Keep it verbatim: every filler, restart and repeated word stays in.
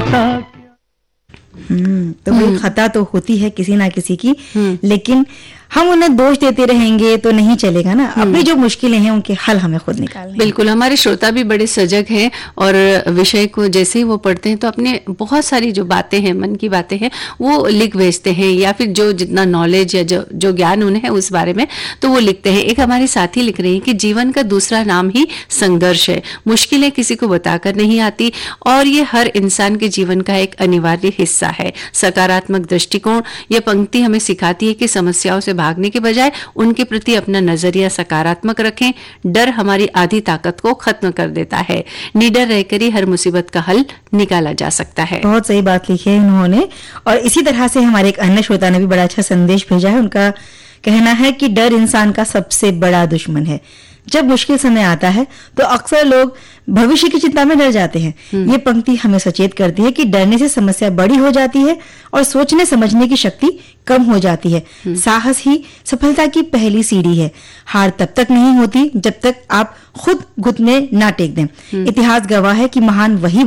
खता। हम्म तो भाई खता तो होती है किसी ना किसी की, लेकिन हम उन्हें दोष देते रहेंगे तो नहीं चलेगा ना। अपनी जो मुश्किलें हैं उनके हल हमें खुद निकालने हैं। बिल्कुल, हमारे श्रोता भी बड़े सजग हैं और विषय को जैसे ही वो पढ़ते हैं तो अपने बहुत सारी जो बातें हैं, मन की बातें हैं, वो लिख भेजते हैं, या फिर जो जितना नॉलेज या जो जो ज्ञान उन्हें है उस बारे में तो वो लिखते हैं। एक हमारे साथी लिख रहे हैं कि जीवन का दूसरा नाम ही संघर्ष है। मुश्किलें किसी को बताकर नहीं आती और ये हर इंसान के जीवन का एक अनिवार्य हिस्सा है। सकारात्मक दृष्टिकोण, यह पंक्ति हमें सिखाती है कि समस्याओं से भागने के बजाय उनके प्रति अपना नजरिया सकारात्मक रखें। डर हमारी आधी ताकत को खत्म कर देता है। निडर रहकर ही हर मुसीबत का हल निकाला जा सकता है। बहुत सही बात लिखी है उन्होंने। और इसी तरह से हमारे एक अन्य श्रोता ने भी बड़ा अच्छा संदेश भेजा है। उनका कहना है कि डर इंसान का सबसे बड़ा दुश्मन है। जब मुश्किल समय आता है तो अक्सर लोग भविष्य की चिंता में डर जाते हैं। ये पंक्ति हमें सचेत करती है कि डरने से समस्या बड़ी हो जाती है और सोचने समझने की शक्ति कम हो जाती है। साहस ही सफलता की पहली सीढ़ी है। हार तब तक नहीं होती जब तक आप खुद घुटने ना टेक दें। इतिहास गवाह है कि महान वही